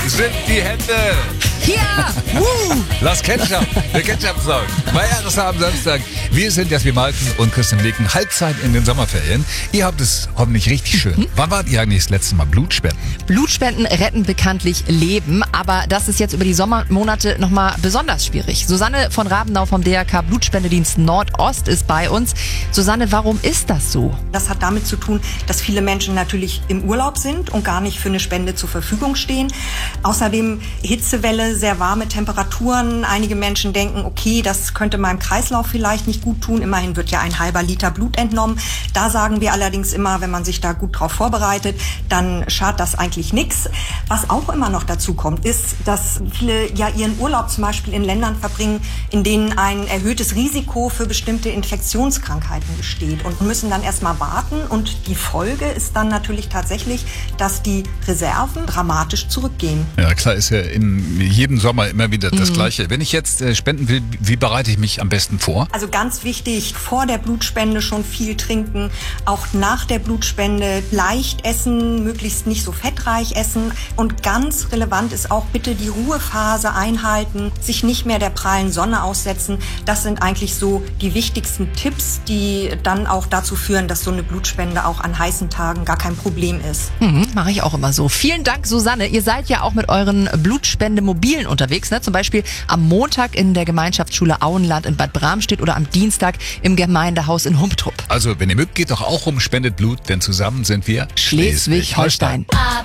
sind die Hände. Ja! Lass Ketchup, der Ketchup-Song. Feierabend Samstag. Wir sind Jasmin Malken und Christian Leken, Halbzeit in den Sommerferien. Ihr habt es hoffentlich richtig schön. Wann wart ihr eigentlich das letzte Mal Blutspenden? Blutspenden retten bekanntlich Leben, aber das ist jetzt über die Sommermonate nochmal besonders schwierig. Susanne von Rabenau vom DRK Blutspendedienst Nordost ist bei uns. Susanne, warum ist das so? Das hat damit zu tun, dass viele Menschen natürlich im Urlaub sind und gar nicht für eine Spende zur Verfügung stehen. Außerdem Hitzewelle, sehr warme Temperaturen. Einige Menschen denken, okay, das könnte meinem Kreislauf vielleicht nicht gut tun. Immerhin wird ja ein halber Liter Blut entnommen. Da sagen wir allerdings immer, wenn man sich da gut drauf vorbereitet, dann schadet das eigentlich nichts. Was auch immer noch dazu kommt, ist, dass viele ja ihren Urlaub zum Beispiel in Ländern verbringen, in denen ein erhöhtes Risiko für bestimmte Infektionskrankheiten besteht und müssen dann erstmal warten. Und die Folge ist dann natürlich tatsächlich, dass die Reserven dramatisch zurückgehen. Ja, klar, ist ja in jedem Sommer immer wieder das Gleiche. Wenn ich jetzt spenden will, wie bereite ich mich am besten vor? Also ganz wichtig, vor der Blutspende schon viel trinken, auch nach der Blutspende leicht essen, möglichst nicht so fettreich essen. Und ganz relevant ist auch bitte die Ruhephase einhalten, sich nicht mehr der prallen Sonne aussetzen. Das sind eigentlich so die wichtigsten Tipps, die dann auch dazu führen, dass so eine Blutspende auch an heißen Tagen gar kein Problem ist. Mache ich auch immer so. Vielen Dank, Susanne. Ihr seid ja auch mit euren Blutspende-Mobilen unterwegs, ne? Zum Beispiel am Montag in der Gemeinschaftsschule Auenland in Bad Bramstedt oder am Dienstag im Gemeindehaus in Humtrup. Also, wenn ihr mögt, geht doch auch rum, spendet Blut, denn zusammen sind wir Schleswig-Holstein.